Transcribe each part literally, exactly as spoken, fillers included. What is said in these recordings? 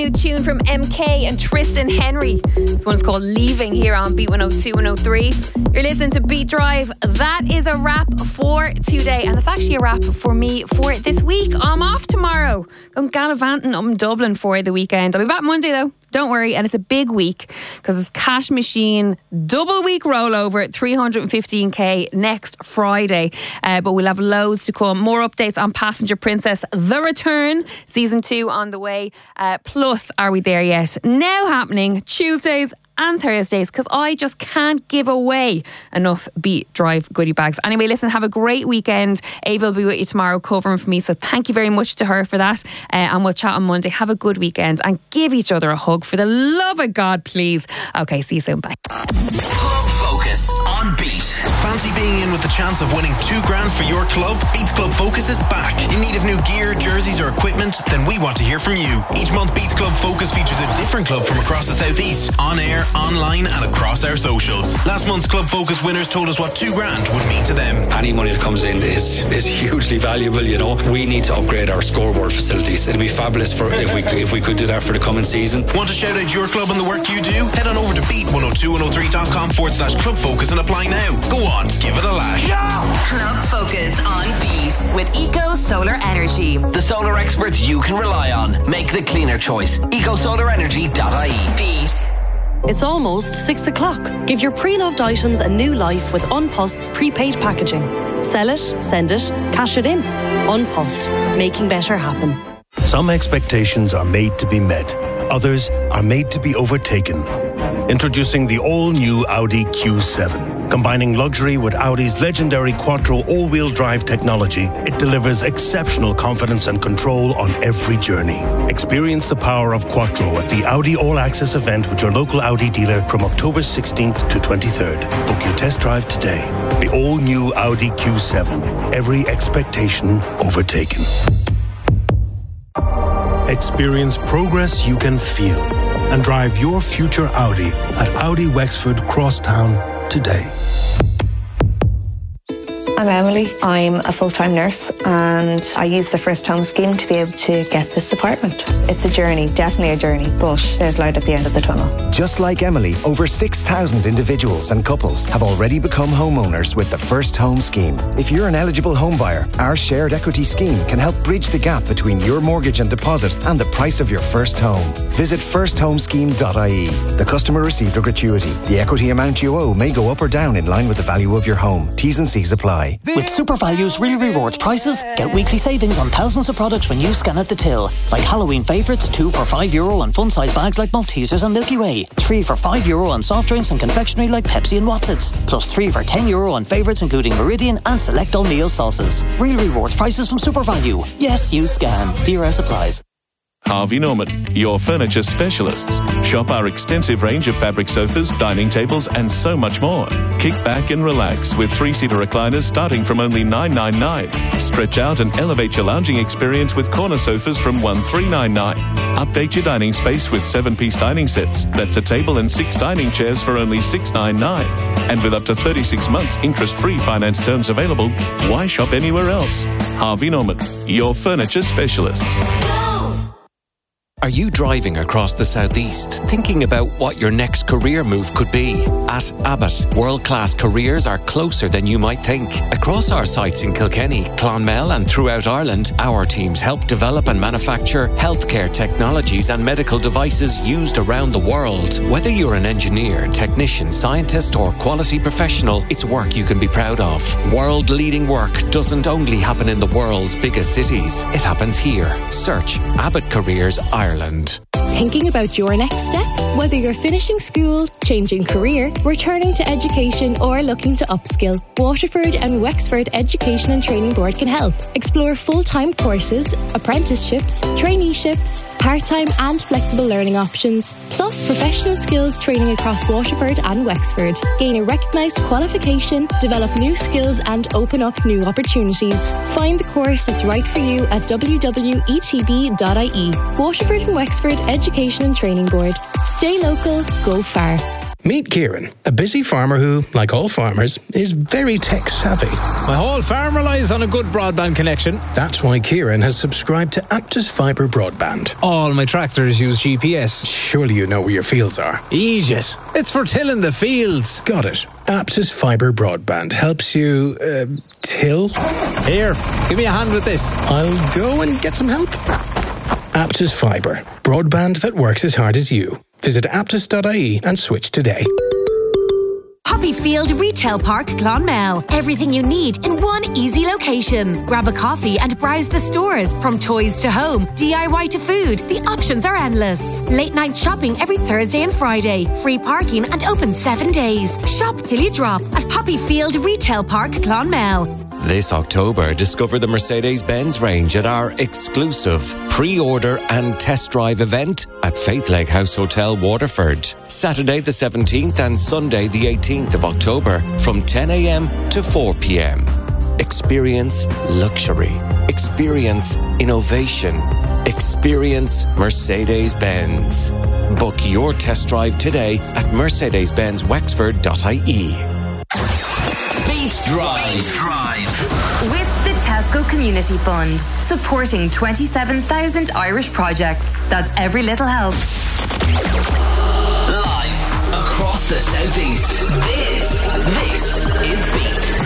New tune from M K and Tristan Henry. This one's called Leaving here on Beat one oh two, one oh three. You're listening to Beat Drive. That is a wrap for today, and it's actually a wrap for me for this week. I'm off tomorrow. I'm gallivanting up in Dublin for the weekend. I'll be back Monday though. Don't worry, and it's a big week because it's Cash Machine double week rollover at three hundred fifteen k next Friday. Uh, but we'll have loads to come. More updates on Passenger Princess The Return, season two on the way. Uh, plus, Are We There Yet? Now happening Tuesdays and Thursdays, because I just can't give away enough Beat Drive goodie bags. Anyway, listen, have a great weekend. Ava will be with you tomorrow covering for me, so thank you very much to her for that. Uh, and we'll chat on Monday. Have a good weekend and give each other a hug, for the love of God, please. Okay, see you soon. Bye. Club Focus on Beat. Fancy being in with the chance of winning two grand for your club? Beat's Club Focus is back. In need of new gear, jerseys or equipment? Then we want to hear from you. Each month, Beat's Club Focus features a different club from across the southeast, on air, online and across our socials. Last month's Club Focus winners told us what two grand would mean to them. Any money that comes in is is hugely valuable, you know. We need to upgrade our scoreboard facilities. It'd be fabulous for if we if we could do that for the coming season. Want to shout out your club and the work you do? Head on over to beat one oh two one oh three dot com forward slash club focus and apply now. Go on, give it a lash. Yeah. Club Focus on Beat with Eco Solar Energy. The solar experts you can rely on. Make the cleaner choice. eco solar energy dot I E. Beat. It's almost six o'clock. Give your pre-loved items a new life with Unpost's prepaid packaging. Sell it, send it, cash it in. Unpost, making better happen. Some expectations are made to be met. Others are made to be overtaken. Introducing the all-new Audi Q seven. Combining luxury with Audi's legendary Quattro all-wheel drive technology, it delivers exceptional confidence and control on every journey. Experience the power of Quattro at the Audi All Access event with your local Audi dealer from October sixteenth to twenty-third. Book your test drive today. The all-new Audi Q seven. Every expectation overtaken. Experience progress you can feel and drive your future Audi at Audi Wexford Crosstown today. I'm Emily. I'm a full-time nurse and I use the First Home Scheme to be able to get this apartment. It's a journey, definitely a journey, but there's light at the end of the tunnel. Just like Emily, over six thousand individuals and couples have already become homeowners with the First Home Scheme. If you're an eligible home buyer, our shared equity scheme can help bridge the gap between your mortgage and deposit and the price of your first home. Visit first home scheme dot I E. The customer received a gratuity. The equity amount you owe may go up or down in line with the value of your home. T's and C's apply. With Super Value's Real Rewards prices, get weekly savings on thousands of products when you scan at the till. Like Halloween favourites, two for five euro on fun-size bags like Maltesers and Milky Way. Three for five euro on soft drinks and confectionery like Pepsi and Watsits. Plus three for ten euro on favourites including Meridian and select O'Neill sauces. Real Rewards prices from Super Value. Yes, you scan. D R S applies. Harvey Norman, your furniture specialists. Shop our extensive range of fabric sofas, dining tables and so much more. Kick back and relax with three-seater recliners starting from only nine hundred ninety-nine dollars. Stretch out and elevate your lounging experience with corner sofas from one thousand three hundred ninety-nine dollars. Update your dining space with seven-piece dining sets. That's a table and six dining chairs for only six hundred ninety-nine dollars. And with up to thirty-six months interest-free finance terms available, why shop anywhere else? Harvey Norman, your furniture specialists. Are you driving across the southeast, thinking about what your next career move could be? At Abbott, world-class careers are closer than you might think. Across our sites in Kilkenny, Clonmel and throughout Ireland, our teams help develop and manufacture healthcare technologies and medical devices used around the world. Whether you're an engineer, technician, scientist or quality professional, it's work you can be proud of. World-leading work doesn't only happen in the world's biggest cities. It happens here. Search Abbott Careers Ireland. Ireland. Thinking about your next step? Whether you're finishing school, changing career, returning to education or looking to upskill, Waterford and Wexford Education and Training Board can help. Explore full-time courses, apprenticeships, traineeships, part-time and flexible learning options, plus professional skills training across Waterford and Wexford. Gain a recognised qualification, develop new skills and open up new opportunities. Find the course that's right for you at w w w dot e t b dot i e. Waterford and Wexford Education and Training Board. Stay local, go far. Meet Kieran, a busy farmer who, like all farmers, is very tech savvy. My whole farm relies on a good broadband connection. That's why Kieran has subscribed to Aptus Fibre Broadband. All my tractors use G P S. Surely you know where your fields are. Egypt. It's for tilling the fields. Got it. Aptus Fibre Broadband helps you, uh, till? Here, give me a hand with this. I'll go and get some help. Aptus Fibre. Broadband that works as hard as you. Visit aptus dot I E and switch today. Poppyfield Retail Park, Clonmel. Everything you need in one easy location. Grab a coffee and browse the stores. From toys to home, D I Y to food, the options are endless. Late night shopping every Thursday and Friday. Free parking and open seven days. Shop till you drop at Poppyfield Retail Park, Clonmel. This October, discover the Mercedes-Benz range at our exclusive pre-order and test drive event at Faith Lake House Hotel, Waterford. Saturday the seventeenth and Sunday the eighteenth of October from ten a.m. to four p.m. Experience luxury. Experience innovation. Experience Mercedes-Benz. Book your test drive today at mercedes benz wexford dot I E. Beat Drive. Beat Drive. With the Tesco Community Fund, supporting twenty-seven thousand Irish projects. That's every little helps. Live across the southeast. This, this is Beat.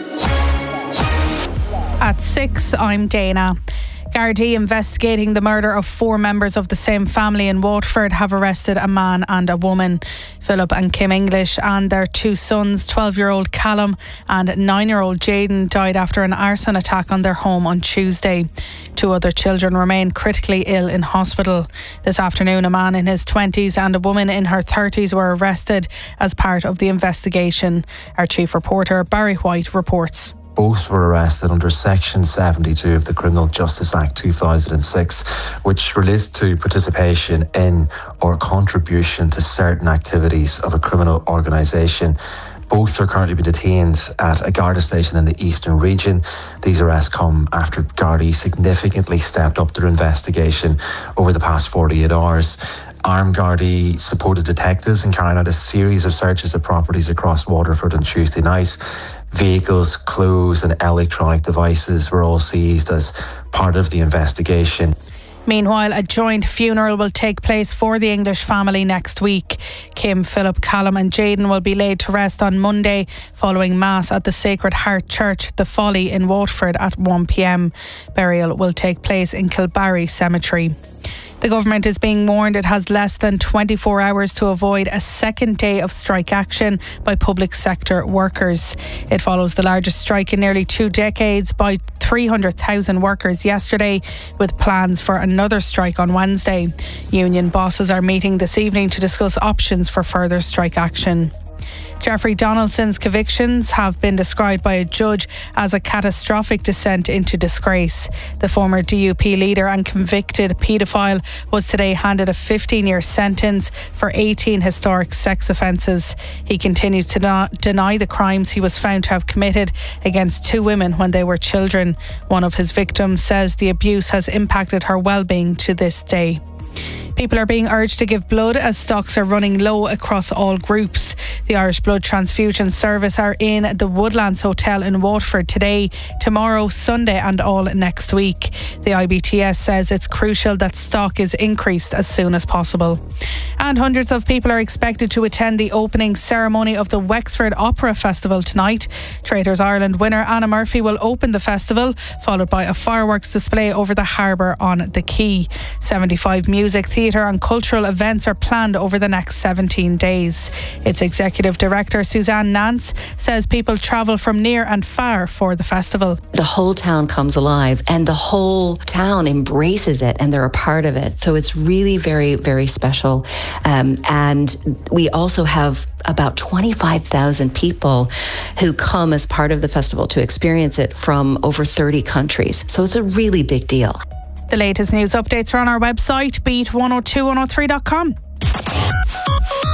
At six, I'm Dana. Gardaí investigating the murder of four members of the same family in Waterford have arrested a man and a woman. Philip and Kim English and their two sons, twelve-year-old Callum and nine-year-old Jaden, died after an arson attack on their home on Tuesday. Two other children remain critically ill in hospital. This afternoon, a man in his twenties and a woman in her thirties were arrested as part of the investigation. Our chief reporter, Barry White, reports. Both were arrested under Section seventy-two of the Criminal Justice Act two thousand six, which relates to participation in or contribution to certain activities of a criminal organisation. Both are currently being detained at a Garda station in the Eastern region. These arrests come after Gardaí significantly stepped up their investigation over the past forty-eight hours. Armed Gardaí supported detectives in carrying out a series of searches of properties across Waterford on Tuesday night. Vehicles, clothes and electronic devices were all seized as part of the investigation. Meanwhile, a joint funeral will take place for the English family next week. Kim, Philip, Callum and Jaden will be laid to rest on Monday following Mass at the Sacred Heart Church, The Folly in Waterford at one p.m. Burial will take place in Kilbarry Cemetery. The government is being warned it has less than twenty-four hours to avoid a second day of strike action by public sector workers. It follows the largest strike in nearly two decades by three hundred thousand workers yesterday, with plans for another strike on Wednesday. Union bosses are meeting this evening to discuss options for further strike action. Jeffrey Donaldson's convictions have been described by a judge as a catastrophic descent into disgrace. The former D U P leader and convicted paedophile was today handed a fifteen-year sentence for eighteen historic sex offences. He continued to not deny the crimes he was found to have committed against two women when they were children. One of his victims says the abuse has impacted her well-being to this day. People are being urged to give blood as stocks are running low across all groups. The Irish Blood Transfusion Service are in the Woodlands Hotel in Waterford today, tomorrow, Sunday and all next week. The I B T S says it's crucial that stock is increased as soon as possible. And hundreds of people are expected to attend the opening ceremony of the Wexford Opera Festival tonight. Traitors Ireland winner Anna Murphy will open the festival, followed by a fireworks display over the harbour on the quay. seventy-five music, theatre and cultural events are planned over the next seventeen days. Its executive director Suzanne Nance says people travel from near and far for the festival. The whole town comes alive and the whole town embraces it and they're a part of it. So it's really very, very special. Um, and we also have about twenty-five thousand people who come as part of the festival to experience it from over thirty countries. So it's a really big deal. The latest news updates are on our website, beat one oh two one oh three dot com.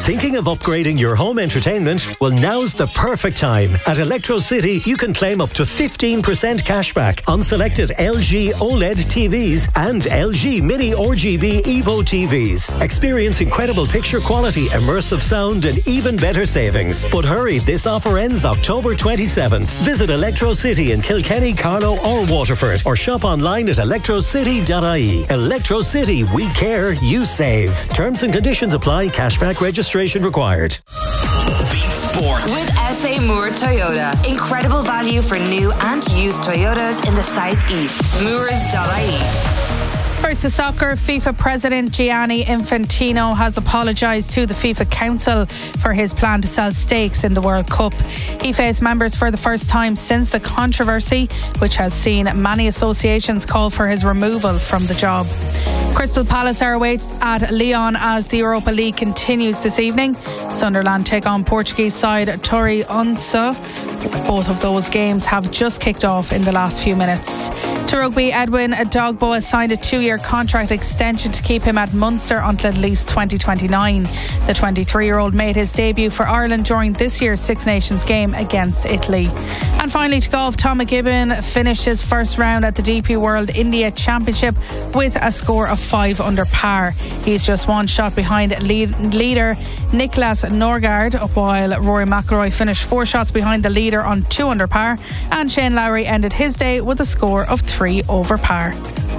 Thinking of upgrading your home entertainment? Well, now's the perfect time. At Electro City, you can claim up to fifteen percent cashback on selected L G OLED T Vs and L G Mini R G B Evo T Vs. Experience incredible picture quality, immersive sound and even better savings. But hurry, this offer ends October twenty-seventh. Visit Electro City in Kilkenny, Carlow or Waterford or shop online at electro city dot I E. Electro City, we care, you save. Terms and conditions apply. Cashback registration required. Sport. With S A Moore Toyota. Incredible value for new and used Toyotas in the southeast. Moores dot I E. First to soccer, FIFA President Gianni Infantino has apologised to the FIFA Council for his plan to sell stakes in the World Cup. He faced members for the first time since the controversy, which has seen many associations call for his removal from the job. Crystal Palace are away at Lyon as the Europa League continues this evening. Sunderland take on Portuguese side Torre Onça. Both of those games have just kicked off in the last few minutes. To rugby, Edwin Dogbo has signed a two-year contract extension to keep him at Munster until at least twenty twenty-nine. The twenty-three-year-old made his debut for Ireland during this year's Six Nations game against Italy. And finally to golf, Tom McGibbon finished his first round at the D P World India Championship with a score of five under par. He's just one shot behind lead, leader Nicholas Norgard, while Rory McIlroy finished four shots behind the leader on two under par, and Shane Lowry ended his day with a score of three over par.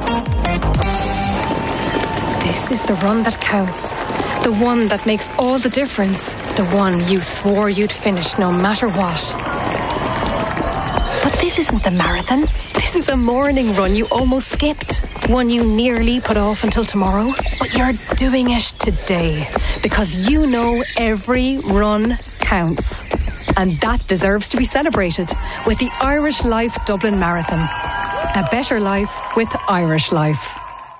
This is the run that counts. The one that makes all the difference. The one you swore you'd finish no matter what. But this isn't the marathon. This is a morning run you almost skipped. One you nearly put off until tomorrow. But you're doing it today. Because you know every run counts. And that deserves to be celebrated with the Irish Life Dublin Marathon. A better life with Irish Life.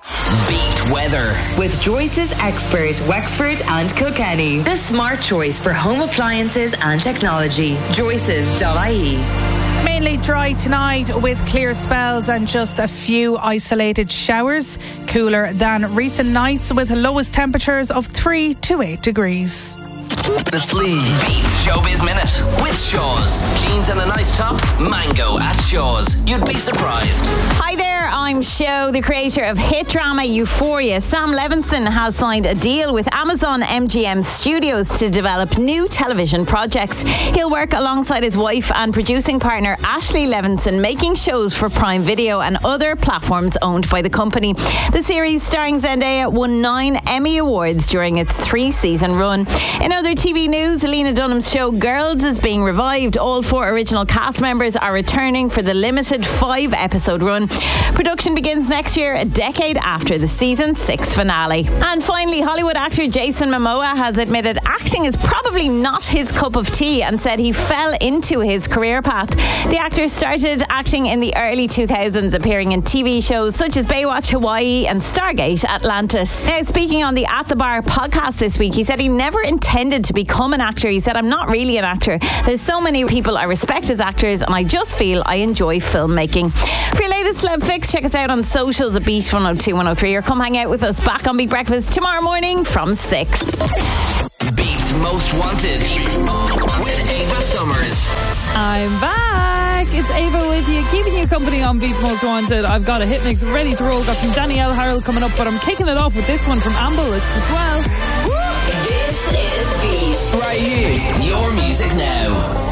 Beat weather with Joyce's Expert, Wexford and Kilkenny. The smart choice for home appliances and technology. Joyce's dot I E. Mainly dry tonight with clear spells and just a few isolated showers. Cooler than recent nights with lowest temperatures of three to eight degrees. The sleeve. Beats Showbiz Minute with Shaw's. Jeans and a nice top. Mango at Shaw's. You'd be surprised. Hi there, I'm Show, the creator of hit drama Euphoria. Sam Levinson has signed a deal with Amazon M G M Studios to develop new television projects. He'll work alongside his wife and producing partner Ashley Levinson, making shows for Prime Video and other platforms owned by the company. The series, starring Zendaya, won nine Emmy Awards during its three-season run. In other T V news, Lena Dunham's show Girls is being revived. All four original cast members are returning for the limited five-episode run. Production begins next year, a decade after the season six finale. And finally, Hollywood actor Jason Momoa has admitted acting is probably not his cup of tea and said he fell into his career path. The actor started acting in the early two thousands, appearing in T V shows such as Baywatch Hawaii and Stargate Atlantis. Now, speaking on the At the Bar podcast this week, he said he never intended to become an actor. He said, I'm not really an actor. There's so many people I respect as actors and I just feel I enjoy filmmaking. For your latest Celeb Fix, check us out on socials at Beat one oh two one oh three or come hang out with us back on Beat Breakfast tomorrow morning from six. Beat Most Wanted with Ava Summers. I'm back. It's Ava with you, keeping you company on Beats Most Wanted. I've got a hit mix ready to roll. Got some Danielle Harold coming up, but I'm kicking it off with this one from Amble. It's The Swell. This is Beat. Right here. Your music now.